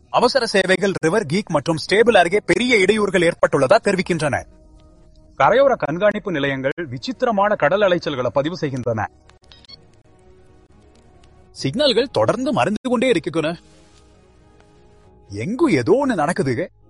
அவசர சேவைகள் river geek மற்றும் ஸ்டேபிள் அருகே பெரிய இடையூறுகள் ஏற்பட்டுள்ளதா தெரிவிக்கின்றன. கரையோர கண்காணிப்பு நிலையங்கள் விசித்திரமான கடல் அலைச்சல்களை பதிவு செய்கின்றன. சிக்னல்கள் தொடர்ந்து மறைந்து கொண்டே இருக்குன்னு எங்கும் ஏதோ ஒண்ணு நடக்குது.